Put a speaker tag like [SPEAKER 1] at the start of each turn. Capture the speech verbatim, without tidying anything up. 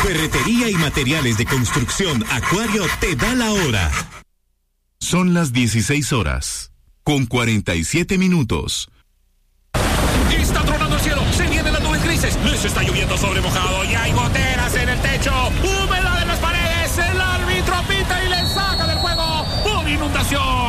[SPEAKER 1] Ferretería y materiales de construcción Acuario te da la hora.
[SPEAKER 2] Son las dieciséis horas, con cuarenta y siete minutos.
[SPEAKER 3] Está tronando el cielo, se vienen las nubes grises, les está lloviendo sobre mojado y hay goteras en el techo, humedad en las paredes, el árbitro pita y le saca del juego por inundación.